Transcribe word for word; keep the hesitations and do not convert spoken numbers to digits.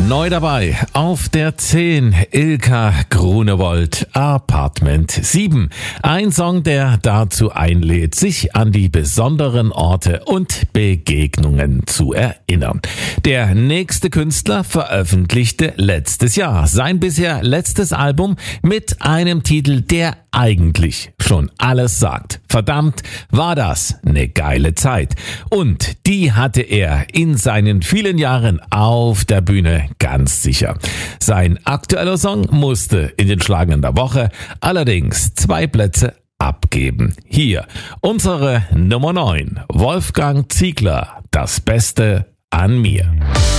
Neu dabei auf der zehn, Ilka Grunewold, Apartment sieben. Ein Song, der dazu einlädt, sich an die besonderen Orte und Begegnungen zu erinnern. Der nächste Künstler veröffentlichte letztes Jahr sein bisher letztes Album mit einem Titel, der eigentlich schon alles sagt. Verdammt, war das eine geile Zeit. Und die hatte er in seinen vielen Jahren auf der Bühne ganz sicher. Sein aktueller Song musste in den Schlagern der Woche allerdings zwei Plätze abgeben. Hier unsere Nummer neun, Wolfgang Ziegler, das Beste an mir.